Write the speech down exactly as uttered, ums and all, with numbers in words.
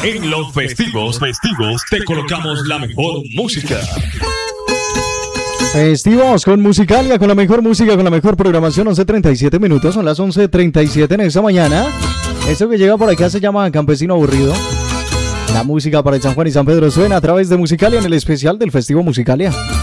En los festivos, festivos, te colocamos la mejor música. Festivos con Musicalia, con la mejor música, con la mejor programación. Once treinta y siete minutos, son las once treinta y siete en esta mañana. Eso que llega por acá se llama Campesino Aburrido. La música para San Juan y San Pedro suena a través de Musicalia en el especial del Festivo Musicalia.